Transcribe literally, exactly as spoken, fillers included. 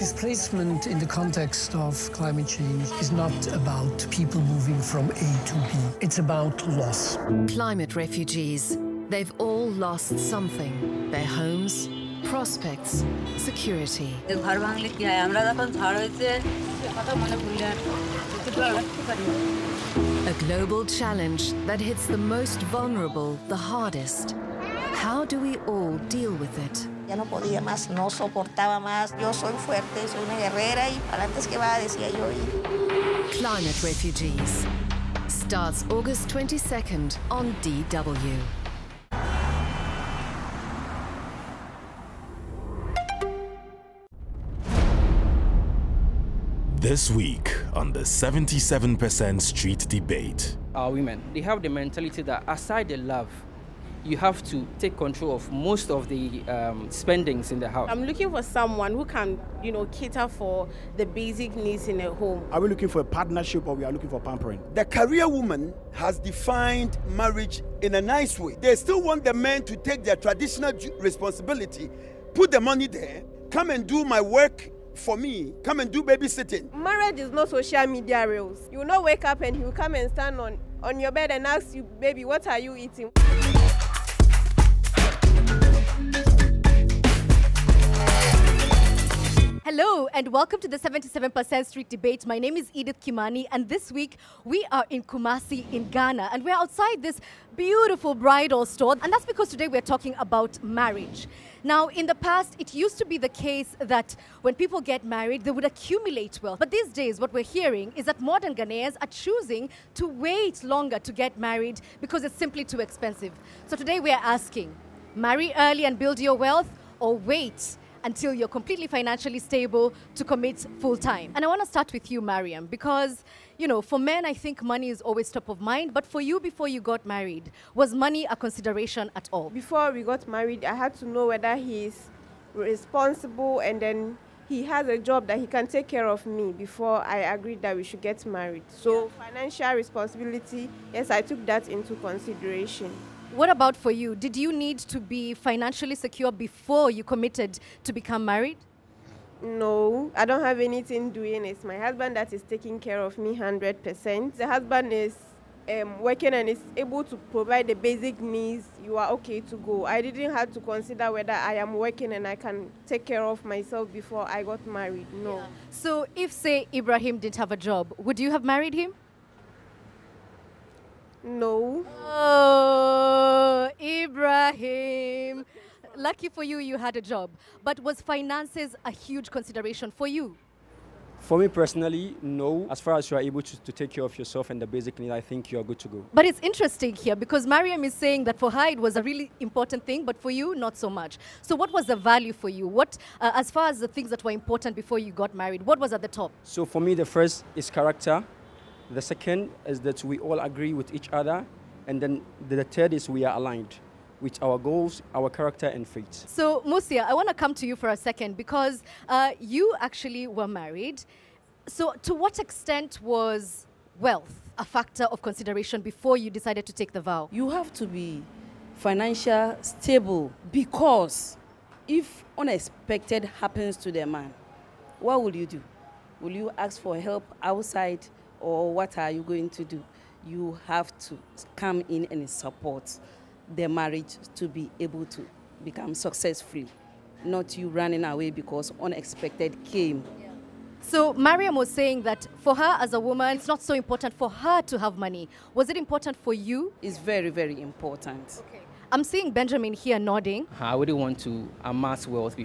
Displacement in the context of climate change is not about people moving from A to B. It's about loss. Climate refugees. They've all lost something. Their homes, prospects, security. A global challenge that hits the most vulnerable the hardest. How do we all deal with it? Ya no podía más, no soportaba más. Yo soy fuerte, soy una guerrera y para adelante es que va, decía yo. Climate Refugees starts August twenty-second on D W. This week on the seventy-seven percent Street Debate. Our women, they have the mentality that aside the love, you have to take control of most of the um, spendings in the house. I'm looking for someone who can, you know, cater for the basic needs in a home. Are we looking for a partnership or we are looking for pampering? The career woman has defined marriage in a nice way. They still want the men to take their traditional responsibility, put the money there, come and do my work for me, come and do babysitting. Marriage is not social media reels. You will not wake up and he will come and stand on, on your bed and ask you, baby, what are you eating? Hello and welcome to the seventy-seven percent Street Debate. My name is Edith Kimani and this week we are in Kumasi in Ghana and we're outside this beautiful bridal store, and that's because today we're talking about marriage. Now, in the past, it used to be the case that when people get married, they would accumulate wealth. But these days, what we're hearing is that modern Ghanaians are choosing to wait longer to get married because it's simply too expensive. So today we're asking, marry early and build your wealth, or wait until you're completely financially stable to commit full time? And I want to start with you, Mariam, because, you know, for men, I think money is always top of mind. But for you, before you got married, was money a consideration at all? Before we got married, I had to know whether he's responsible and then he has a job that he can take care of me before I agreed that we should get married. So yeah. Financial responsibility, yes, I took that into consideration. What about for you? Did you need to be financially secure before you committed to become married? No, I don't have anything doing. It's my husband that is taking care of me one hundred percent. The husband is um, working and is able to provide the basic needs. You are okay to go. I didn't have to consider whether I am working and I can take care of myself before I got married. No. Yeah. So if, say, Ibrahim didn't have a job, would you have married him? No. Oh, Ibrahim. Lucky for you, you had a job. But was finances a huge consideration for you? For me personally, no. As far as you are able to, to take care of yourself and the basic needs, I think you are good to go. But it's interesting here because Mariam is saying that for her it was a really important thing, but for you, not so much. So what was the value for you? What, uh, as far as the things that were important before you got married, what was at the top? So for me, the first is character. The second is that we all agree with each other. And then the third is we are aligned with our goals, our character and faith. So Musia, I want to come to you for a second because uh, you actually were married. So to what extent was wealth a factor of consideration before you decided to take the vow? You have to be financially stable because if unexpected happens to the man, what will you do? Will you ask for help outside? Or what are you going to do? You have to come in and support the marriage to be able to become successful, not you running away because unexpected came. Yeah. So Mariam was saying that for her as a woman, it's not so important for her to have money. Was it important for you? It's very, very important. Okay. I'm seeing Benjamin here nodding. I wouldn't want to amass wealth